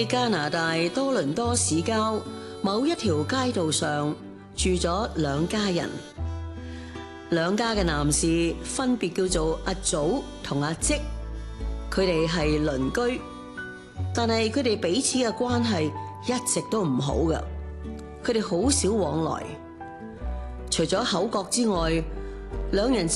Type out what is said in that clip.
喺加拿大多倫多市郊某一條街道上住咗兩家人，兩家嘅男士分別叫做阿祖同阿積，佢哋係鄰居，但係佢哋彼此嘅關係一直都唔好㗎，佢哋好少往來，除咗口角之外，兩人